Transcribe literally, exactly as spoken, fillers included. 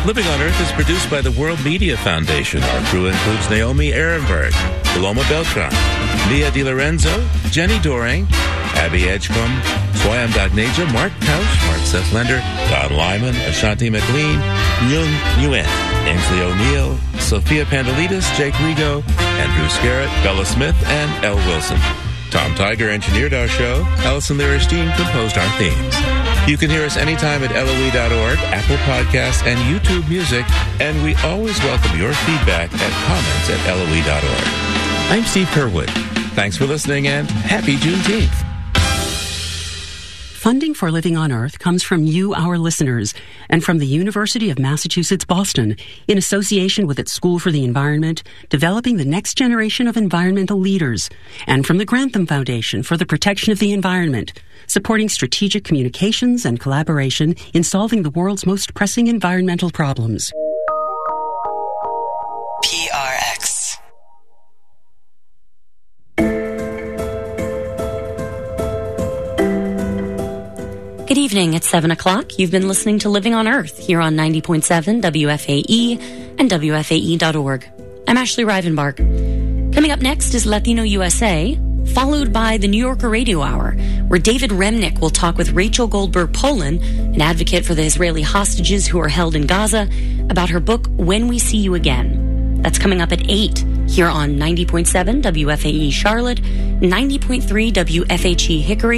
Living on Earth is produced by the World Media Foundation. Our crew includes Naomi Ehrenberg, Paloma Beltran, Mia DiLorenzo, Jenny Doring, Abby Edgecombe, Swayam Dagneja, Mark Pausch, Mark Seth Lender, Don Lyman, Ashanti McLean, Myung Nguyen, Ainsley O'Neill, Sophia Pandelides, Jake Rigo, Andrew Scarrett, Bella Smith, and Elle Wilson. Tom Tiger engineered our show. Allison Lierstein composed our themes. You can hear us anytime at L O E dot org, Apple Podcasts, and YouTube Music, and we always welcome your feedback and comments at L O E dot org. I'm Steve Curwood. Thanks for listening, and happy Juneteenth. Funding for Living on Earth comes from you, our listeners, and from the University of Massachusetts, Boston, in association with its School for the Environment, developing the next generation of environmental leaders, and from the Grantham Foundation for the Protection of the Environment, supporting strategic communications and collaboration in solving the world's most pressing environmental problems. P R X. Good evening. It's seven o'clock. You've been listening to Living on Earth here on ninety point seven W F A E and W F A E dot org. I'm Ashley Rivenbark. Coming up next is Latino U S A, followed by the New Yorker Radio Hour, where David Remnick will talk with Rachel Goldberg-Polin, an advocate for the Israeli hostages who are held in Gaza, about her book, When We See You Again. That's coming up at eight here on ninety point seven W F A E Charlotte, ninety point three W F H E Hickory,